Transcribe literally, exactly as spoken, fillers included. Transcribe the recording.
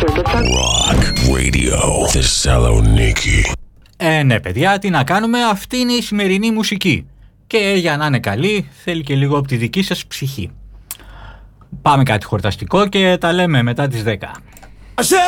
Rock Radio Θεσσαλονίκη. Ε, ναι παιδιά, τι να κάνουμε, αυτή είναι η σημερινή μουσική. Και για να είναι καλή, θέλει και λίγο από τη δική σας ψυχή. Πάμε κάτι χορταστικό και τα λέμε μετά τις δέκα.